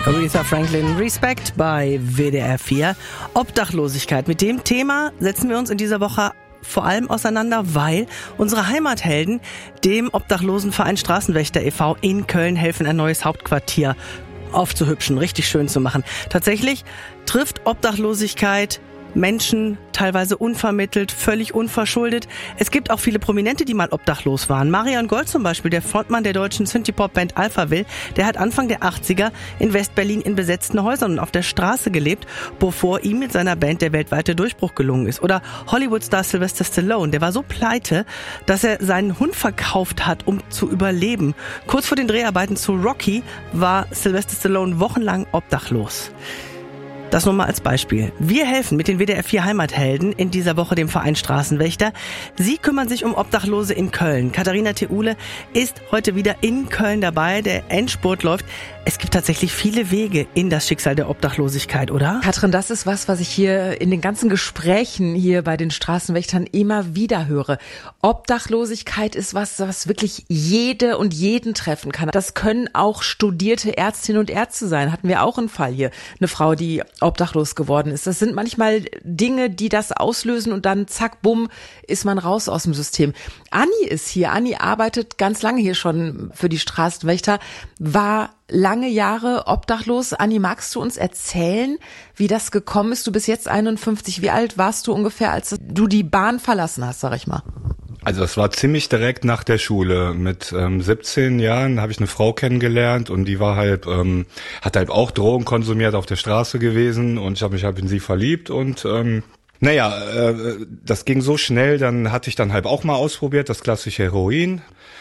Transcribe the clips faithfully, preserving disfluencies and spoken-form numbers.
Aretha Franklin, Respect bei W D R vier. Obdachlosigkeit. Mit dem Thema setzen wir uns in dieser Woche vor allem auseinander, weil unsere Heimathelden dem Obdachlosenverein Straßenwächter e V in Köln helfen, ein neues Hauptquartier aufzuhübschen, richtig schön zu machen. Tatsächlich trifft Obdachlosigkeit Menschen teilweise unvermittelt, völlig unverschuldet. Es gibt auch viele Prominente, die mal obdachlos waren. Marion Gold zum Beispiel, der Frontmann der deutschen Synthie-Pop-Band Alphaville, der hat Anfang der achtziger in West-Berlin in besetzten Häusern und auf der Straße gelebt, bevor ihm mit seiner Band der weltweite Durchbruch gelungen ist. Oder Hollywood-Star Sylvester Stallone, der war so pleite, dass er seinen Hund verkauft hat, um zu überleben. Kurz vor den Dreharbeiten zu Rocky war Sylvester Stallone wochenlang obdachlos. Das nur mal als Beispiel. Wir helfen mit den W D R vier Heimathelden in dieser Woche dem Verein Straßenwächter. Sie kümmern sich um Obdachlose in Köln. Katharina Theule ist heute wieder in Köln dabei. Der Endspurt läuft. Es gibt tatsächlich viele Wege in das Schicksal der Obdachlosigkeit, oder? Katrin, das ist was, was ich hier in den ganzen Gesprächen hier bei den Straßenwächtern immer wieder höre. Obdachlosigkeit ist was, was wirklich jede und jeden treffen kann. Das können auch studierte Ärztinnen und Ärzte sein. Hatten wir auch einen Fall hier. Eine Frau, die obdachlos geworden ist. Das sind manchmal Dinge, die das auslösen und dann zack, bumm, ist man raus aus dem System. Anni ist hier. Anni arbeitet ganz lange hier schon für die Straßenwächter, war lange Jahre obdachlos. Anni, magst du uns erzählen, wie das gekommen ist? Du bist jetzt einundfünfzig. Wie alt warst du ungefähr, als du die Bahn verlassen hast, sag ich mal? Also das war ziemlich direkt nach der Schule. Mit ähm, siebzehn Jahren habe ich eine Frau kennengelernt und die war halt, ähm, hat halt auch Drogen konsumiert, auf der Straße gewesen und ich habe mich halt in sie verliebt und ähm, naja, äh, das ging so schnell, dann hatte ich dann halt auch mal ausprobiert, das klassische Heroin.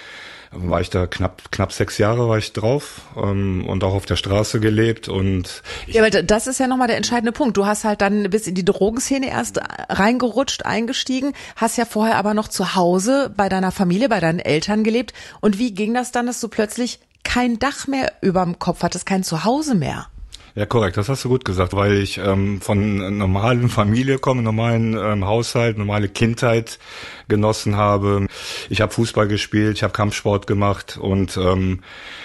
War ich da knapp knapp sechs Jahre war ich drauf ähm, und auch auf der Straße gelebt und ja, aber das ist ja nochmal der entscheidende Punkt. Du hast halt dann bis in die Drogenszene erst reingerutscht, eingestiegen, hast ja vorher aber noch zu Hause bei deiner Familie, bei deinen Eltern gelebt. Und wie ging das dann, dass du plötzlich kein Dach mehr überm Kopf hattest, kein Zuhause mehr? Ja, korrekt, das hast du gut gesagt, weil ich ähm, von einer normalen Familie komme, normalen ähm, Haushalt, normale Kindheit genossen habe. Ich habe Fußball gespielt, ich habe Kampfsport gemacht und ähm,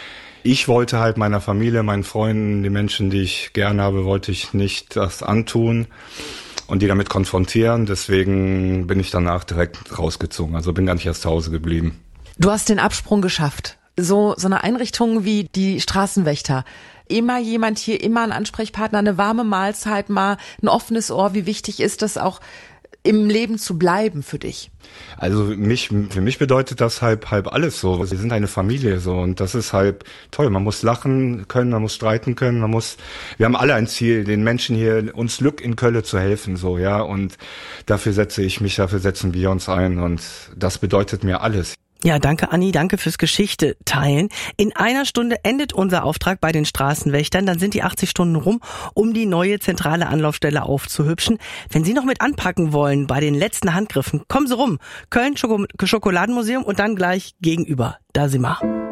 ich wollte halt meiner Familie, meinen Freunden, die Menschen, die ich gerne habe, wollte ich nicht das antun und die damit konfrontieren. Deswegen bin ich danach direkt rausgezogen, also bin gar nicht erst zu Hause geblieben. Du hast den Absprung geschafft. So, so eine Einrichtung wie die Straßenwächter. Immer jemand hier, immer ein Ansprechpartner, eine warme Mahlzeit, mal ein offenes Ohr. Wie wichtig ist das auch im Leben zu bleiben für dich? Also mich, für mich bedeutet das halb, halb alles so. Wir sind eine Familie so und das ist halb toll. Man muss lachen können, man muss streiten können, man muss, wir haben alle ein Ziel, den Menschen hier, uns Glück in Köln zu helfen, so, ja. Und dafür setze ich mich, dafür setzen wir uns ein und das bedeutet mir alles. Ja, danke Anni, danke fürs Geschichte teilen. In einer Stunde endet unser Auftrag bei den Straßenwächtern. Dann sind die achtzig Stunden rum, um die neue zentrale Anlaufstelle aufzuhübschen. Wenn Sie noch mit anpacken wollen bei den letzten Handgriffen, kommen Sie rum. Köln Schoko- Schokoladenmuseum und dann gleich gegenüber. Da sind wir.